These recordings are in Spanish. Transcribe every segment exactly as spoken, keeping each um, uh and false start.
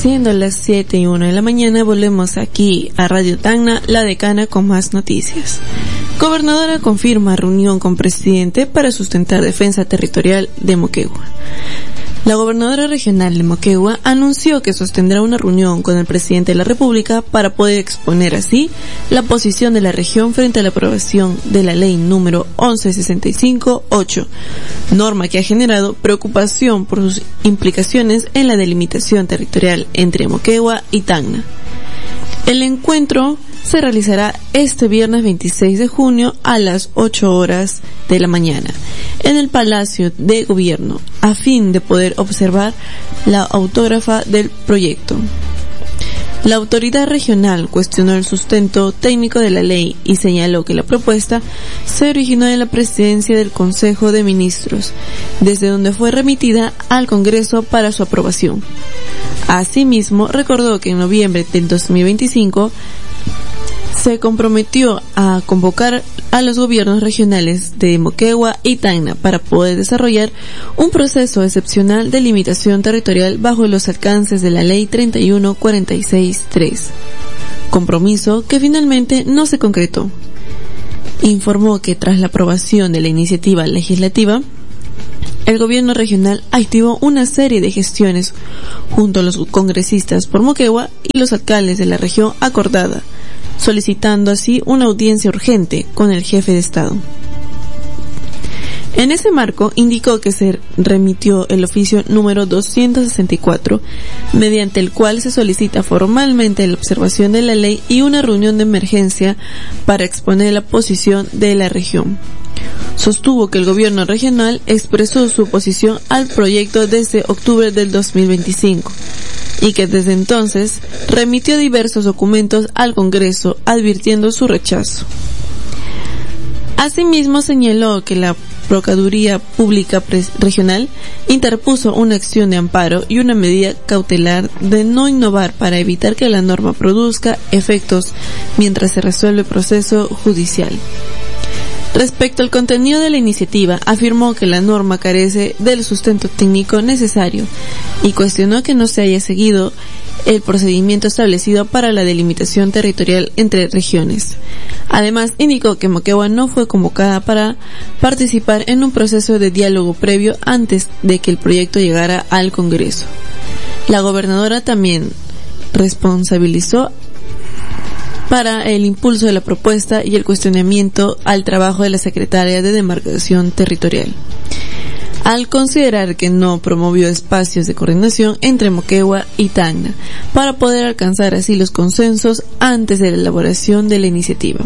Siendo las siete y una de la mañana, volvemos aquí a Radio Tacna, la decana, con más noticias. Gobernadora confirma reunión con presidente para sustentar defensa territorial de Moquegua. La gobernadora regional de Moquegua anunció que sostendrá una reunión con el presidente de la República para poder exponer así la posición de la región frente a la aprobación de la ley número once sesenta y cinco ocho, norma que ha generado preocupación por sus implicaciones en la delimitación territorial entre Moquegua y Tacna. El encuentro se realizará este viernes veintiséis de junio a las ocho horas de la mañana en el Palacio de Gobierno, a fin de poder observar la autógrafa del proyecto. La autoridad regional cuestionó el sustento técnico de la ley y señaló que la propuesta se originó de la presidencia del Consejo de Ministros, desde donde fue remitida al Congreso para su aprobación. Asimismo, recordó que en noviembre del dos mil veinticinco se comprometió a convocar a los gobiernos regionales de Moquegua y Tacna para poder desarrollar un proceso excepcional de limitación territorial bajo los alcances de la Ley treinta y uno cuarenta y seis tres, compromiso que finalmente no se concretó. Informó que tras la aprobación de la iniciativa legislativa, el gobierno regional activó una serie de gestiones junto a los congresistas por Moquegua y los alcaldes de la región acordada, solicitando así una audiencia urgente con el jefe de Estado. En ese marco, indicó que se remitió el oficio número doscientos sesenta y cuatro, mediante el cual se solicita formalmente la observación de la ley y una reunión de emergencia para exponer la posición de la región. Sostuvo que el gobierno regional expresó su oposición al proyecto desde octubre del dos mil veinticinco y que desde entonces remitió diversos documentos al Congreso advirtiendo su rechazo. Asimismo, señaló que la Procuraduría Pública Regional interpuso una acción de amparo y una medida cautelar de no innovar para evitar que la norma produzca efectos mientras se resuelve el proceso judicial. Respecto al contenido de la iniciativa, afirmó que la norma carece del sustento técnico necesario y cuestionó que no se haya seguido el procedimiento establecido para la delimitación territorial entre regiones. Además, indicó que Moquegua no fue convocada para participar en un proceso de diálogo previo antes de que el proyecto llegara al Congreso. La gobernadora también responsabilizó para el impulso de la propuesta y el cuestionamiento al trabajo de la Secretaria de Demarcación Territorial, al considerar que no promovió espacios de coordinación entre Moquegua y Tacna para poder alcanzar así los consensos antes de la elaboración de la iniciativa.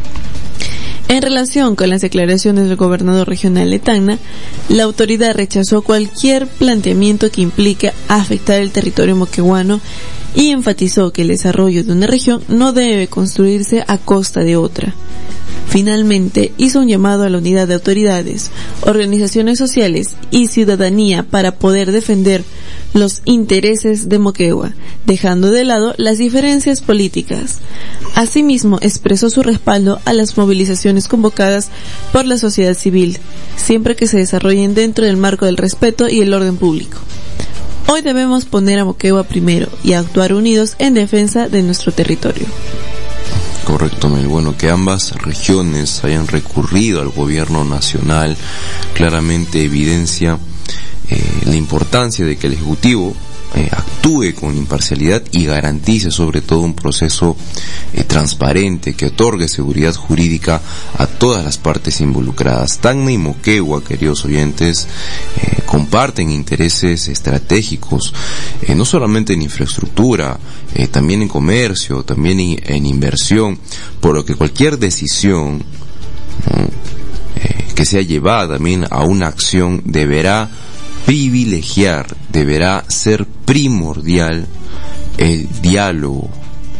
En relación con las declaraciones del gobernador regional de Tacna, la autoridad rechazó cualquier planteamiento que implique afectar el territorio moqueguano y enfatizó que el desarrollo de una región no debe construirse a costa de otra. Finalmente, hizo un llamado a la unidad de autoridades, organizaciones sociales y ciudadanía para poder defender los intereses de Moquegua, dejando de lado las diferencias políticas. Asimismo, expresó su respaldo a las movilizaciones convocadas por la sociedad civil, siempre que se desarrollen dentro del marco del respeto y el orden público. Hoy debemos poner a Moquegua primero y actuar unidos en defensa de nuestro territorio. Correcto, Mel. Bueno, que ambas regiones hayan recurrido al gobierno nacional claramente evidencia eh, la importancia de que el Ejecutivo eh, actúe con imparcialidad y garantice sobre todo un proceso eh, transparente que otorgue seguridad jurídica a todas las partes involucradas. Tacna y Moquegua, queridos oyentes, eh, comparten intereses estratégicos, eh, no solamente en infraestructura, eh, también en comercio, también en, en inversión, por lo que cualquier decisión, ¿no?, eh, que sea llevada también a una acción deberá privilegiar, deberá ser primordial el diálogo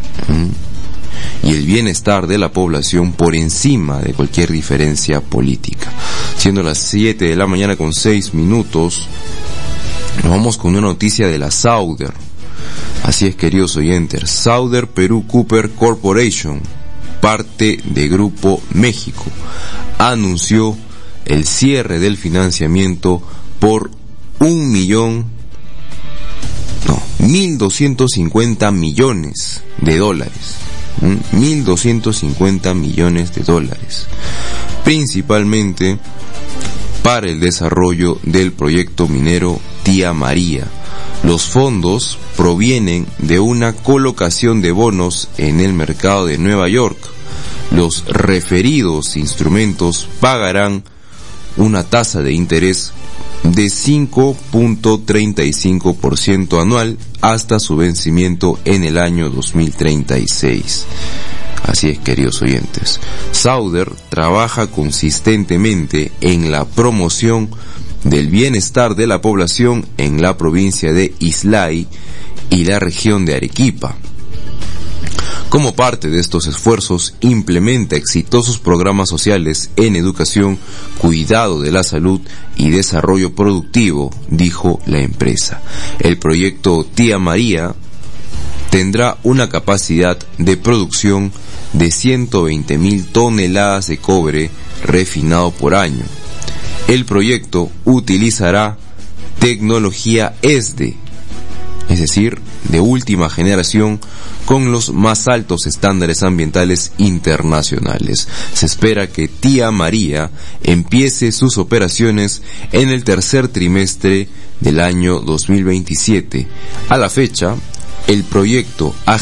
¿sí? y el bienestar de la población por encima de cualquier diferencia política. Siendo las siete de la mañana con seis minutos, nos vamos con una noticia de la Sauder. Así es, queridos oyentes, Sauder Perú Cooper Corporation, parte de Grupo México, anunció el cierre del financiamiento por un millón, no, mil doscientos cincuenta millones de dólares. mil doscientos cincuenta millones de dólares. Principalmente para el desarrollo del proyecto minero Tía María. Los fondos provienen de una colocación de bonos en el mercado de Nueva York. Los referidos instrumentos pagarán una tasa de interés de cinco punto treinta y cinco por ciento anual hasta su vencimiento en el año dos mil treinta y seis. Así es, queridos oyentes. Sauder trabaja consistentemente en la promoción del bienestar de la población en la provincia de Islay y la región de Arequipa. Como parte de estos esfuerzos, implementa exitosos programas sociales en educación, cuidado de la salud y desarrollo productivo, dijo la empresa. El proyecto Tía María tendrá una capacidad de producción de ciento veinte mil toneladas de cobre refinado por año. El proyecto utilizará tecnología E S D, es decir, de última generación, con los más altos estándares ambientales internacionales. Se espera que Tía María empiece sus operaciones en el tercer trimestre del año dos mil veintisiete. A la fecha, el proyecto ha